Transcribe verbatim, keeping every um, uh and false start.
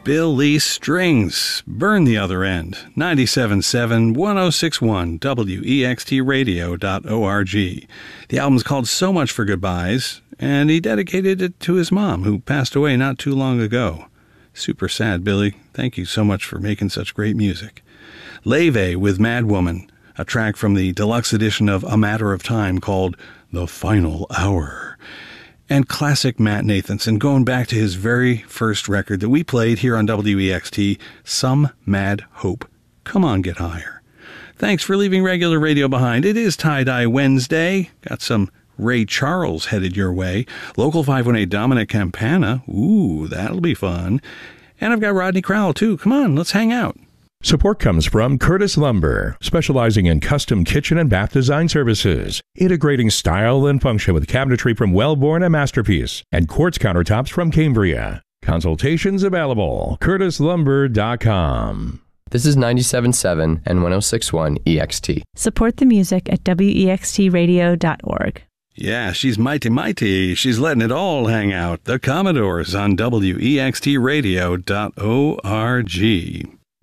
Billy Strings, Burn the Other End, ninety-seven point seven, one oh six point one, W E X T radio dot org. The album's called So Much for Goodbyes, and he dedicated it to his mom, who passed away not too long ago. Super sad, Billy. Thank you so much for making such great music. Leve with Mad Woman, a track from the deluxe edition of A Matter of Time called The Final Hour. And classic Matt Nathanson, going back to his very first record that we played here on W E X T, Some Mad Hope. Come on, get higher. Thanks for leaving regular radio behind. It is Tie-Dye Wednesday. Got some Ray Charles headed your way. Local five one eight Dominic Campana. Ooh, that'll be fun. And I've got Rodney Crowell, too. Come on, let's hang out. Support comes from Curtis Lumber, specializing in custom kitchen and bath design services, integrating style and function with cabinetry from Wellborn and Masterpiece, and quartz countertops from Cambria. Consultations available. curtis lumber dot com. This is ninety-seven point seven and one oh six point one E X T. Support the music at W E X T radio dot org. Yeah, she's mighty mighty. She's letting it all hang out. The Commodores on W E X T radio dot org.